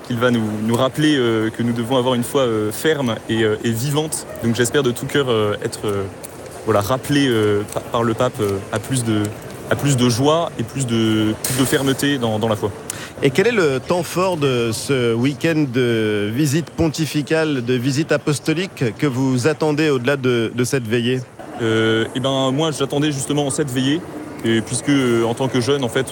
qu'il va nous rappeler que nous devons avoir une foi ferme et vivante. Donc j'espère de tout cœur être rappelé par le pape à plus de joie et plus de fermeté dans la foi. Et quel est le temps fort de ce week-end de visite pontificale, de visite apostolique que vous attendez au-delà de cette veillée ? Moi, j'attendais justement cette veillée, puisque en tant que jeune, en fait,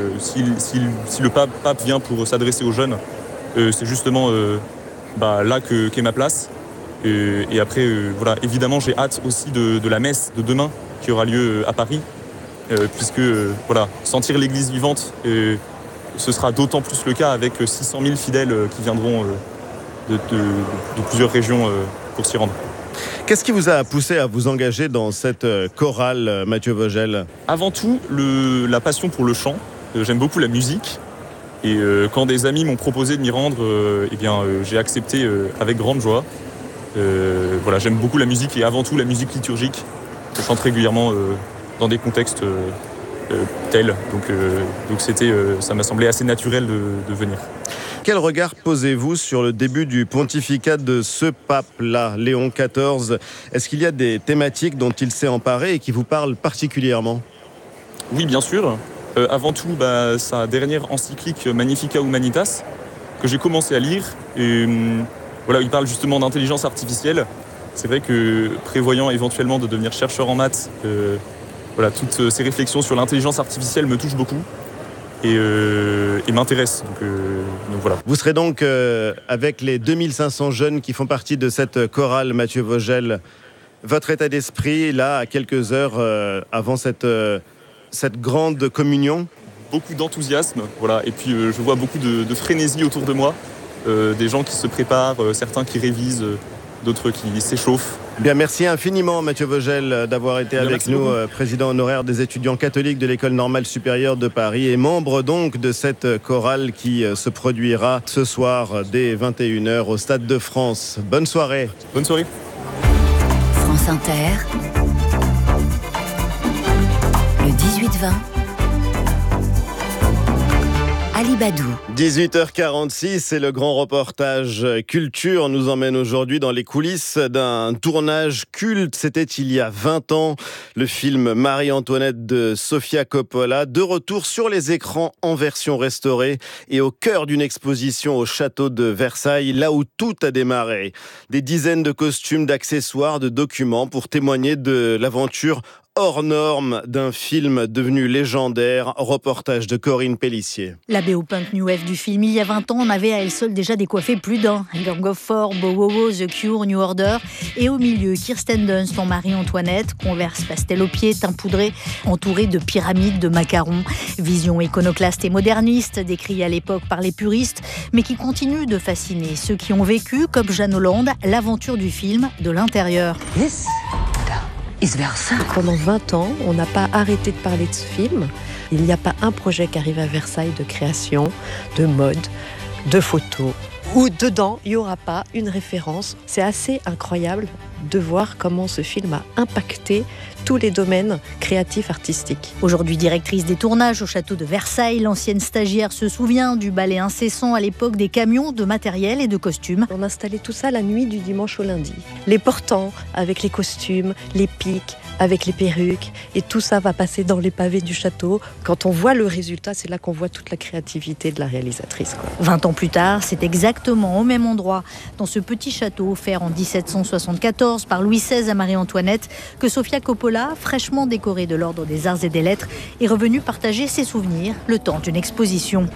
si le pape vient pour s'adresser aux jeunes, c'est justement là qu'est ma place. Et après, évidemment, j'ai hâte aussi de la messe de demain qui aura lieu à Paris, puisque sentir l'Église vivante, ce sera d'autant plus le cas avec 600 000 fidèles qui viendront de plusieurs régions pour s'y rendre. Qu'est-ce qui vous a poussé à vous engager dans cette chorale, Mathieu Vogel ? Avant tout, la passion pour le chant. J'aime beaucoup la musique. Et quand des amis m'ont proposé de m'y rendre, j'ai accepté avec grande joie. J'aime beaucoup la musique et avant tout la musique liturgique. Je chante régulièrement dans des contextes tels. Donc ça m'a semblé assez naturel de venir. Quel regard posez-vous sur le début du pontificat de ce pape-là, Léon XIV ? Est-ce qu'il y a des thématiques dont il s'est emparé et qui vous parlent particulièrement ? Oui, bien sûr. Avant tout, sa dernière encyclique Magnificat Humanitas, que j'ai commencé à lire. Et, il parle justement d'intelligence artificielle. C'est vrai que prévoyant éventuellement de devenir chercheur en maths, toutes ces réflexions sur l'intelligence artificielle me touchent beaucoup. Et m'intéresse. Donc voilà. Vous serez donc avec les 2500 jeunes qui font partie de cette chorale, Mathieu Vogel. Votre état d'esprit, là, à quelques heures avant cette grande communion ? Beaucoup d'enthousiasme, et puis je vois beaucoup de frénésie autour de moi. Des gens qui se préparent, certains qui révisent, d'autres qui s'échauffent. Bien, merci infiniment Mathieu Vogel d'avoir été avec nous, président honoraire des étudiants catholiques de l'École normale supérieure de Paris et membre donc de cette chorale qui se produira ce soir dès 21h au Stade de France. Bonne soirée. Bonne soirée. France Inter, le 18-20. Ali Badou. 18h46, c'est le grand reportage culture. Nous emmène aujourd'hui dans les coulisses d'un tournage culte. C'était il y a 20 ans. Le film Marie-Antoinette de Sofia Coppola, de retour sur les écrans en version restaurée et au cœur d'une exposition au château de Versailles, là où tout a démarré. Des dizaines de costumes, d'accessoires, de documents pour témoigner de l'aventure hors norme d'un film devenu légendaire. Reportage de Corinne Pellissier. La BO punk New Wave du film, il y a 20 ans, en avait à elle seule déjà décoiffé plus d'un. Gang of Four, Bow Wow Wow, The Cure, New Order. Et au milieu, Kirsten Dunst en Marie-Antoinette, Converse pastel aux pieds, teint poudré, entourée de pyramides de macarons. Vision iconoclaste et moderniste, décriée à l'époque par les puristes, mais qui continue de fasciner ceux qui ont vécu, comme Jeanne Hollande, l'aventure du film de l'intérieur. Pendant 20 ans, on n'a pas arrêté de parler de ce film. Il n'y a pas un projet qui arrive à Versailles de création, de mode, de photos, où dedans, il n'y aura pas une référence. C'est assez incroyable de voir comment ce film a impacté tous les domaines créatifs artistiques. Aujourd'hui directrice des tournages au château de Versailles, l'ancienne stagiaire se souvient du balai incessant à l'époque des camions de matériel et de costumes. On installait tout ça la nuit du dimanche au lundi. Les portants avec les costumes, les pics, avec les perruques, et tout ça va passer dans les pavés du château. Quand on voit le résultat, c'est là qu'on voit toute la créativité de la réalisatrice. 20 ans plus tard, c'est exactement au même endroit, dans ce petit château offert en 1774 par Louis XVI à Marie-Antoinette, que Sofia Coppola, fraîchement décorée de l'Ordre des Arts et des Lettres, est revenue partager ses souvenirs le temps d'une exposition.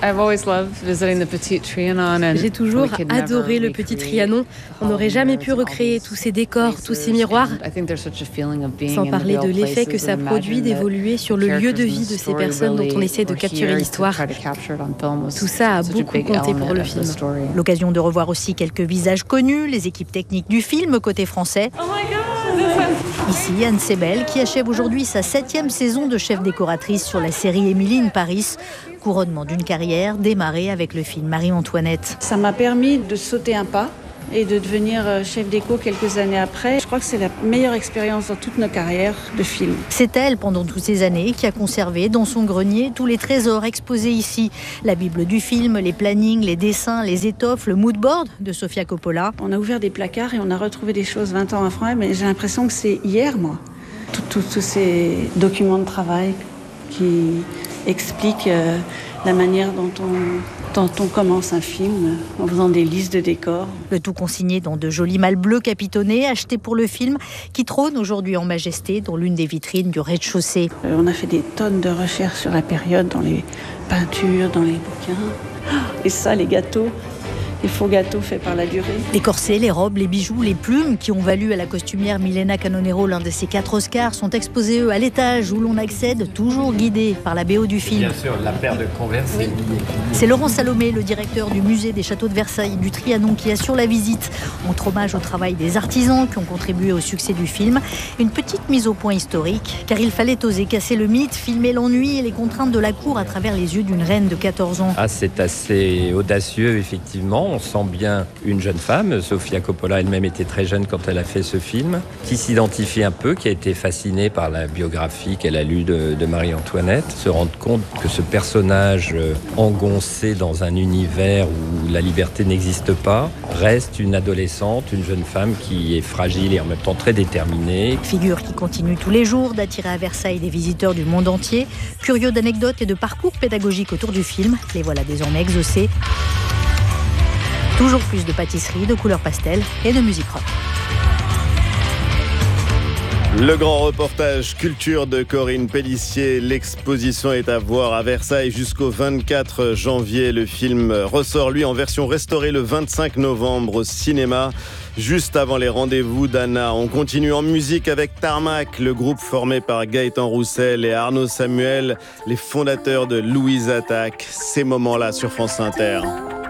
J'ai toujours adoré le Petit Trianon. On n'aurait jamais pu recréer tous ces décors, tous ces miroirs. Sans parler de l'effet que ça produit d'évoluer sur le lieu de vie de ces personnes dont on essaie de capturer l'histoire. Tout ça a beaucoup compté pour le film. L'occasion de revoir aussi quelques visages connus, les équipes techniques du film côté français. Ici, Anne Sebel, qui achève aujourd'hui sa 7e saison de chef décoratrice sur la série Emily in Paris. Couronnement d'une carrière démarrée avec le film Marie-Antoinette. Ça m'a permis de sauter un pas et de devenir chef déco quelques années après. Je crois que c'est la meilleure expérience dans toute nos carrières de film. C'est elle, pendant toutes ces années, qui a conservé dans son grenier tous les trésors exposés ici. La Bible du film, les plannings, les dessins, les étoffes, le moodboard de Sofia Coppola. On a ouvert des placards et on a retrouvé des choses 20 ans après, mais j'ai l'impression que c'est hier, moi. Tous ces documents de travail qui expliquent la manière dont on commence un film, en faisant des listes de décors. Le tout consigné dans de jolis malles bleues capitonnés, achetés pour le film, qui trône aujourd'hui en majesté dans l'une des vitrines du rez-de-chaussée. On a fait des tonnes de recherches sur la période, dans les peintures, dans les bouquins. Et ça, les gâteaux. Les faux gâteaux faits par la durée. Les corsets, les robes, les bijoux, les plumes qui ont valu à la costumière Milena Canonero l'un de ses 4 Oscars sont exposés, eux, à l'étage où l'on accède, toujours guidé par la BO du film. Bien sûr, la paire de Converse. Oui. C'est Laurent Salomé, le directeur du musée des châteaux de Versailles du Trianon, qui assure la visite. Montre hommage au travail des artisans qui ont contribué au succès du film. Une petite mise au point historique, car il fallait oser casser le mythe, filmer l'ennui et les contraintes de la cour à travers les yeux d'une reine de 14 ans. C'est assez audacieux, effectivement. On sent bien une jeune femme, Sofia Coppola elle-même était très jeune quand elle a fait ce film, qui s'identifie un peu, qui a été fascinée par la biographie qu'elle a lue de Marie-Antoinette, se rendre compte que ce personnage engoncé dans un univers où la liberté n'existe pas, reste une adolescente, une jeune femme qui est fragile et en même temps très déterminée. Figure qui continue tous les jours d'attirer à Versailles des visiteurs du monde entier, curieux d'anecdotes et de parcours pédagogiques autour du film, les voilà désormais exaucés. Toujours plus de pâtisserie, de couleurs pastel et de musique rock. Le grand reportage culture de Corinne Pellissier. L'exposition est à voir à Versailles jusqu'au 24 janvier. Le film ressort, lui, en version restaurée le 25 novembre au cinéma. Juste avant les rendez-vous d'Anna, on continue en musique avec Tarmac, le groupe formé par Gaëtan Roussel et Arnaud Samuel, les fondateurs de Louise Attaque. Ces moments-là sur France Inter.